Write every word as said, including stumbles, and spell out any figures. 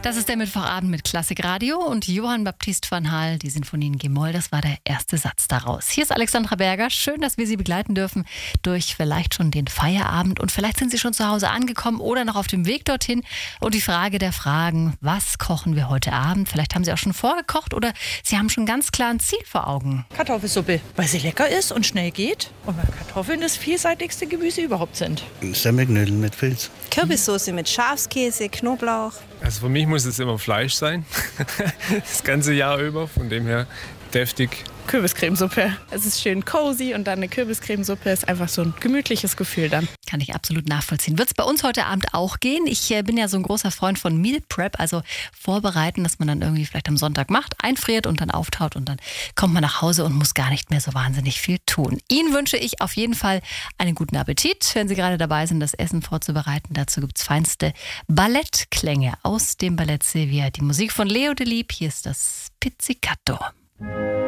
Das ist der Mittwochabend mit Klassikradio und Johann Baptist van Hal, die Sinfonie in G-Moll, das war der erste Satz daraus. Hier ist Alexandra Berger, schön, dass wir Sie begleiten dürfen durch vielleicht schon den Feierabend und vielleicht sind Sie schon zu Hause angekommen oder noch auf dem Weg dorthin. Und die Frage der Fragen, was kochen wir heute Abend? Vielleicht haben Sie auch schon vorgekocht oder Sie haben schon ganz klar ein Ziel vor Augen. Kartoffelsuppe, weil sie lecker ist und schnell geht und weil Kartoffeln das vielseitigste Gemüse überhaupt sind. Semmelknödel mit Pilz. Kürbissoße mit Schafskäse, Knoblauch. Also für mich muss es immer Fleisch sein, das ganze Jahr über, von dem her deftig. Kürbiscremesuppe. Es ist schön cozy und dann eine Kürbiscremesuppe ist einfach so ein gemütliches Gefühl dann. Kann ich absolut nachvollziehen. Wird es bei uns heute Abend auch gehen? Ich äh, bin ja so ein großer Freund von Meal Prep, also vorbereiten, dass man dann irgendwie vielleicht am Sonntag macht, einfriert und dann auftaut und dann kommt man nach Hause und muss gar nicht mehr so wahnsinnig viel tun. Ihnen wünsche ich auf jeden Fall einen guten Appetit, wenn Sie gerade dabei sind, das Essen vorzubereiten. Dazu gibt es feinste Ballettklänge aus dem Ballett Silvia. Die Musik von Leo Delibes, hier ist das Pizzicato.